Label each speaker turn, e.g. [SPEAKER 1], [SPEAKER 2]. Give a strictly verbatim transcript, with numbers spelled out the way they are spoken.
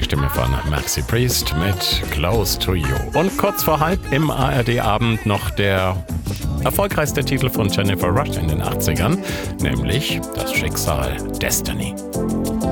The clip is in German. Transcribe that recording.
[SPEAKER 1] die Stimme von Maxi Priest mit Close to You. Und kurz vor halb im A R D-Abend noch der erfolgreichste Titel von Jennifer Rush in den achtzigern, nämlich Das Schicksal, Destiny.